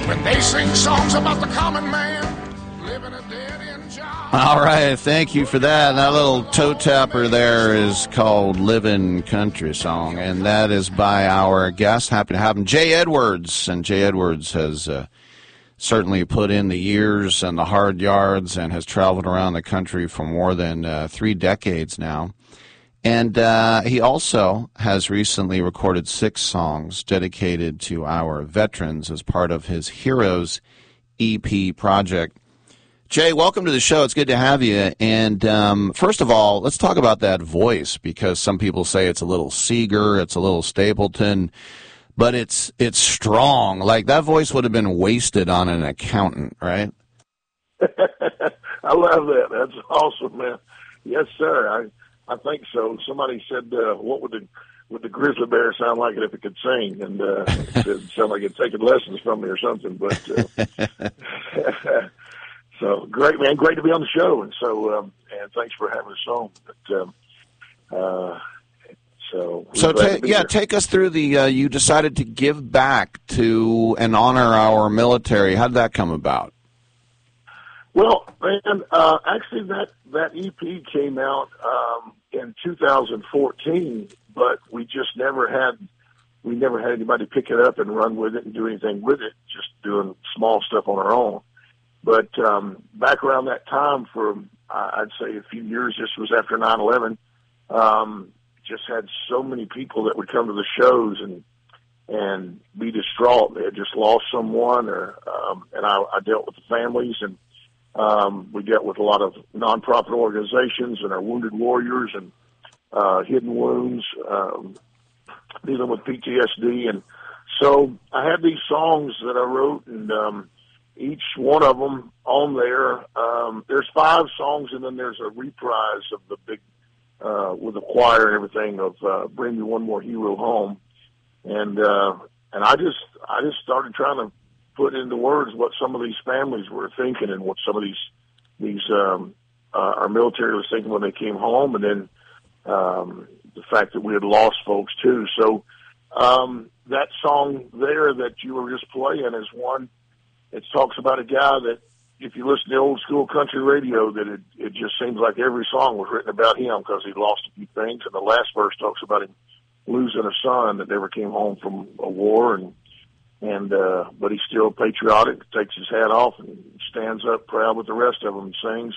when they sing songs about the common man living a dead-end job. All right, thank you for that. That little toe tapper there is called Livin' Country Song, and that is by our guest. Happy to have him, Jay Edwards. And Jay Edwards has certainly put in the years and the hard yards and has traveled around the country for more than 3 decades now. And he also has recently recorded 6 songs dedicated to our veterans as part of his Heroes EP project. Jay, welcome to the show. It's good to have you. And first of all, let's talk about that voice, because some people say it's a little Seeger, it's a little Stapleton, but it's strong. Like, that voice would have been wasted on an accountant, right? I love that. That's awesome, man. Yes, sir. I think so. Somebody said, what would the grizzly bear sound like if it could sing? And it said, sound like it's taking lessons from me or something. But so great, man. Great to be on the show. And so, and thanks for having us on. But, take us through the, you decided to give back to and honor our military. How did that come about? Well, man, actually that EP came out in 2014, but we never had anybody pick it up and run with it and do anything with it, just doing small stuff on our own. But back around that time, for I'd say a few years, this was after 9/11, just had so many people that would come to the shows and be distraught. They had just lost someone, and I dealt with the families, and we dealt with a lot of nonprofit organizations and our wounded warriors and hidden wounds, dealing with PTSD. And so I had these songs that I wrote, and each one of them on there, there's 5 songs, and then there's a reprise of the big, with the choir and everything, of Bring Me One More Hero Home. And I just started trying to put into words what some of these families were thinking and what some of these our military was thinking when they came home, and then the fact that we had lost folks too. So that song there that you were just playing is one. It talks about a guy that, if you listen to old school country radio, that it just seems like every song was written about him because he lost a few things. And the last verse talks about him losing a son that never came home from a war, but he's still patriotic, takes his hat off and stands up proud with the rest of them and sings.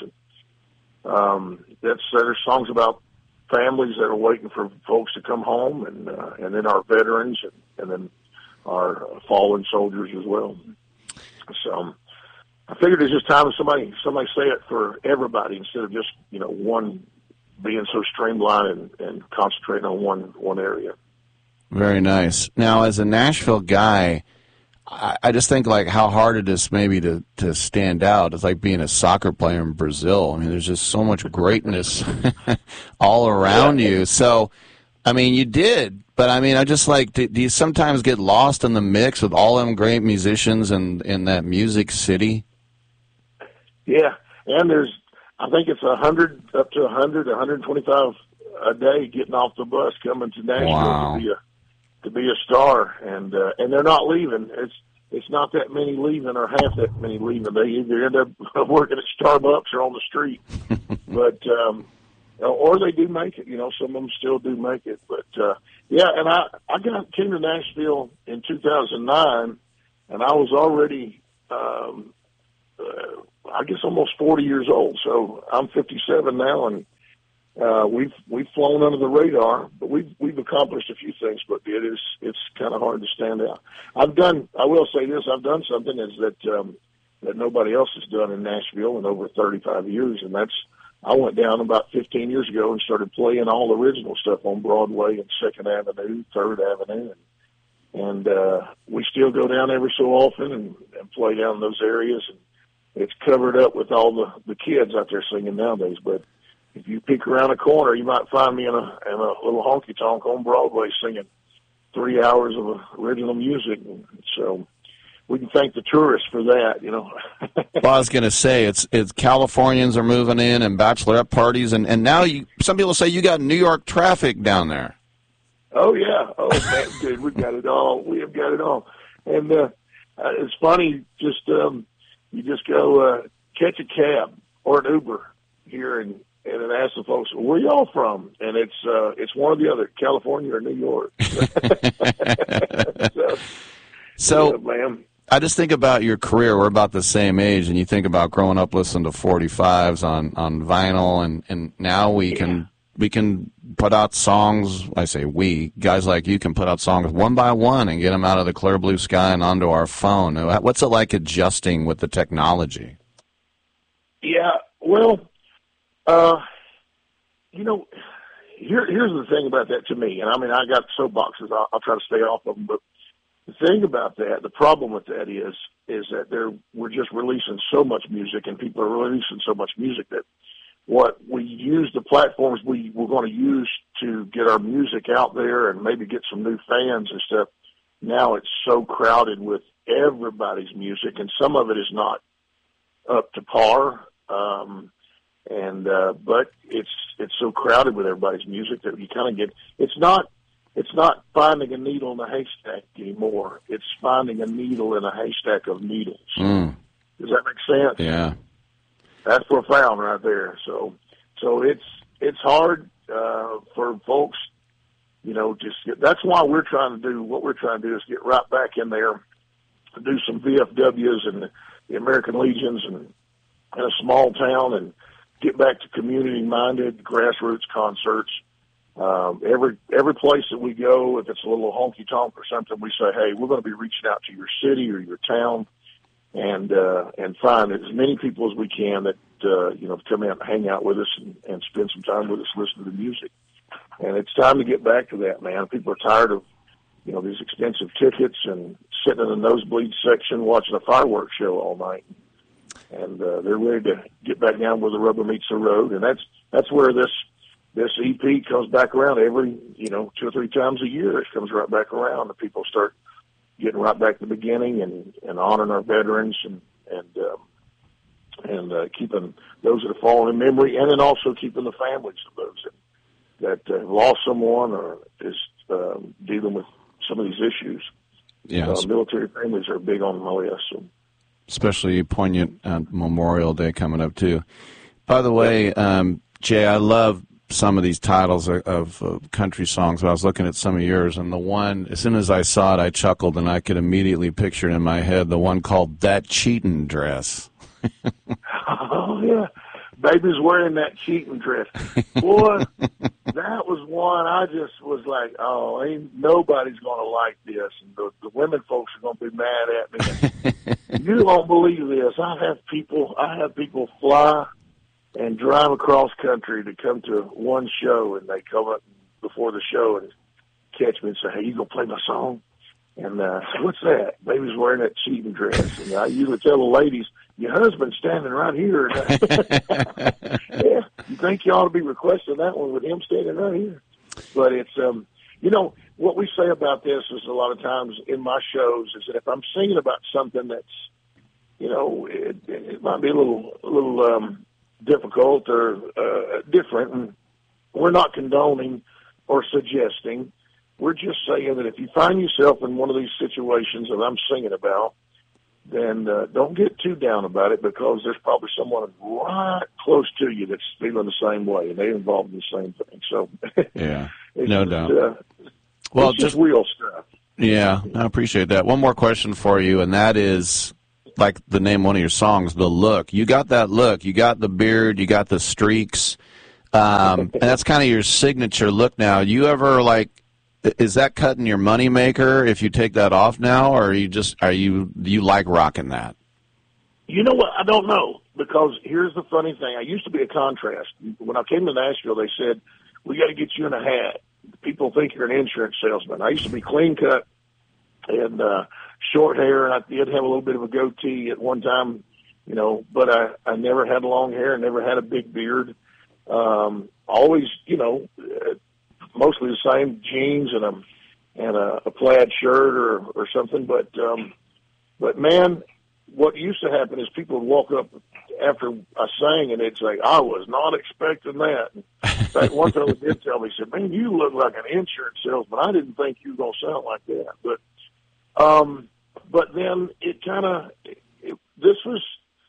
And there's songs about families that are waiting for folks to come home, and then our veterans, and then our fallen soldiers as well. So I figured it's just time that somebody say it for everybody instead of just, one being so streamlined and concentrating on one area. Very nice. Now, as a Nashville guy, I just think like how hard it is maybe to stand out. It's like being a soccer player in Brazil. I mean, there's just so much greatness all around you. So, I mean, you did, but I mean, I just like, do you sometimes get lost in the mix with all them great musicians and in that music city? Yeah, and I think it's 100 up to 125 a day getting off the bus coming to Nashville. Wow. to be a star, and they're not leaving. It's not that many leaving or half that many leaving. They either end up working at Starbucks or on the street, but or they do make it. Some of them still do make it. But and I came to Nashville in 2009, and I was already I guess almost 40 years old. So I'm 57 now, and we've flown under the radar, but we've accomplished a few things. But it's kind of hard to stand out. I will say this: I've done something that nobody else has done in Nashville in over 35 years, and that's I went down about 15 years ago and started playing all the original stuff on Broadway and 2nd Avenue, 3rd Avenue, and we still go down every so often and play down in those areas. And it's covered up with all the kids out there singing nowadays, but if you peek around a corner, you might find me in a little honky-tonk on Broadway singing 3 hours of original music. And so we can thank the tourists for that, Well, I was going to say, it's Californians are moving in and bachelorette parties, and now some people say you got New York traffic down there. Oh, yeah. Oh, man, dude, we've got it all. We have got it all. And it's funny. Just you just go catch a cab or an Uber here and then ask the folks, where y'all from? And it's one or the other, California or New York. So yeah, man. I just think about your career. We're about the same age, and you think about growing up listening to 45s on vinyl, and now we can put out songs. I say we, guys like you can put out songs one by one and get them out of the clear blue sky and onto our phone. What's it like adjusting with the technology? Yeah, well, here's the thing about that to me, and I mean, I got soapboxes. I'll try to stay off of them, but the thing about that, the problem with that is that we're just releasing so much music, and people are releasing so much music that what we use, the platforms we're going to use to get our music out there and maybe get some new fans and stuff, now it's so crowded with everybody's music, and some of it is not up to par. But it's so crowded with everybody's music that you kind of get, it's not finding a needle in a haystack anymore. It's finding a needle in a haystack of needles. Does that make sense? Yeah. That's profound right there. So it's hard, for folks, that's why we're trying to do what we're trying to do is get right back in there, do some VFWs and the American Legions and in a small town and get back to community-minded grassroots concerts. Every place that we go, if it's a little honky-tonk or something, we say, hey, we're going to be reaching out to your city or your town and find as many people as we can that, come out and hang out with us and spend some time with us listening to music. And it's time to get back to that, man. People are tired of, these expensive tickets and sitting in the nosebleed section watching a fireworks show all night. And they're ready to get back down where the rubber meets the road. And that's where this EP comes back around every, 2 or 3 times a year. It comes right back around, and people start getting right back to the beginning and honoring our veterans and keeping those that have fallen in memory, and then also keeping the families of those that have lost someone or is dealing with some of these issues. Yeah, military families are big on my list. So. Especially poignant Memorial Day coming up too. By the way, Jay, I love some of these titles of country songs. I was looking at some of yours, and the one, as soon as I saw it, I chuckled, and I could immediately picture it in my head, the one called That Cheatin' Dress. Oh, yeah. Baby's wearing that cheating dress. Boy, that was one I just was like, oh, ain't nobody's going to like this. And the women folks are going to be mad at me. You won't believe this. I have people fly and drive across country to come to one show, and they come up before the show and catch me and say, hey, you going to play my song? And I say, what's that? Baby's wearing that cheating dress. And I usually tell the ladies, your husband's standing right here. Yeah, you think you ought to be requesting that one with him standing right here. But it's, what we say about this is a lot of times in my shows is that if I'm singing about something that's, it might be a little difficult or different, and we're not condoning or suggesting. We're just saying that if you find yourself in one of these situations that I'm singing about, then don't get too down about it, because there's probably someone right close to you that's feeling the same way, and they're involved in the same thing. So, yeah, no doubt. Well, it's just real stuff. Yeah, I appreciate that. One more question for you, and that is, like the name of one of your songs, the look. You got that look. You got the beard. You got the streaks. And that's kind of your signature look now. You ever, is that cutting your money maker if you take that off now, or do you like rocking that? You know what? I don't know, because here's the funny thing. I used to be a contrast. When I came to Nashville, they said, we got to get you in a hat. People think you're an insurance salesman. I used to be clean cut and short hair, and I did have a little bit of a goatee at one time, but I never had long hair, never had a big beard. Always, mostly the same jeans and a plaid shirt or something. But man, what used to happen is people would walk up after I sang and they'd say, I was not expecting that. In fact, one fellow did tell me, he said, man, you look like an insurance salesman. I didn't think you were going to sound like that. But but then it kind of, this was,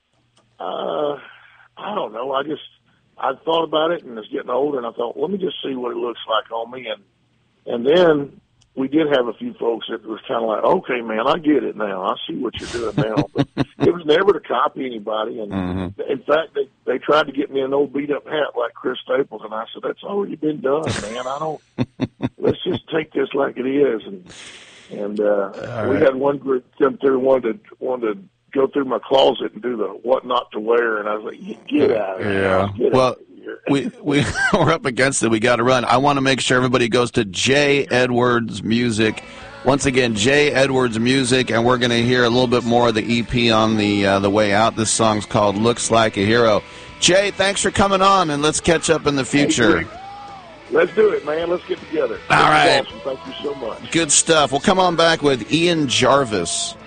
I don't know. I thought about it and was getting older, and I thought, let me just see what it looks like on me. And then we did have a few folks that was kind of like, okay, man, I get it now. I see what you're doing now. But it was never to copy anybody. And in fact, they tried to get me an old beat up hat like Chris Staples. And I said, that's already been done, man. Let's just take this like it is. And we had one group come through, wanted to go through my closet and do the what not to wear. And I was like, get out of here. Yeah. Get well, out of here. we're up against it. We got to run. I want to make sure everybody goes to Jay Edwards Music. Once again, Jay Edwards Music, and we're going to hear a little bit more of the EP on the way out. This song's called "Looks Like a Hero." Jay, thanks for coming on, and let's catch up in the future. Hey, let's do it, man. Let's get together. All right. Awesome. Thank you so much. Good stuff. We'll come on back with Ian Jarvis.